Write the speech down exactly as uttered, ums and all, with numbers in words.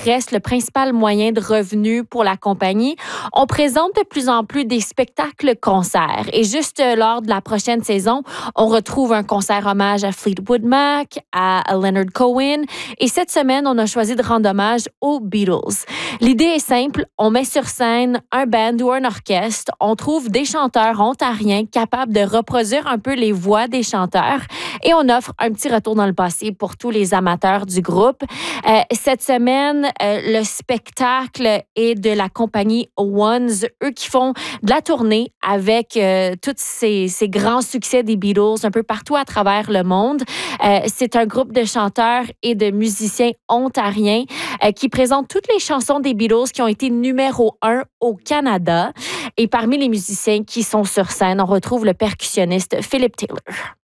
reste le principal moyen de revenu pour la compagnie. On présente de plus en plus des spectacles-concerts. Et juste euh, lors de la prochaine saison, on retrouve un concert hommage à Fleetwood Mac, à Leonard Cohen. Et cette semaine, on a choisi de rendre hommage aux Beatles. L'idée est simple. On met sur scène un band ou un orchestre. On trouve des chanteurs ontariens capables de reproduire un peu les voix des chanteurs. Et on offre un petit retour dans le passé pour tous les amateurs du groupe. Euh, cette semaine, euh, le spectacle est de la compagnie Ones, eux qui font de la tournée avec euh, tous ces, ces grands succès des Beatles un peu partout à travers le monde. Euh, c'est un groupe de chanteurs et de musiciens ontariens euh, qui présentent toutes les chansons des Beatles qui ont été numéro un au Canada. Et parmi les musiciens qui sont sur scène, on retrouve le percussionniste Philip Taylor.